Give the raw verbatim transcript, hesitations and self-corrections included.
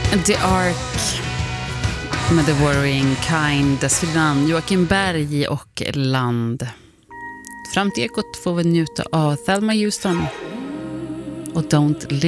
The Ark med The Worrying Kind, dessförinnan Joakim Berg och Land. Fram till ekot får vi njuta av Thelma Houston och Don't Live.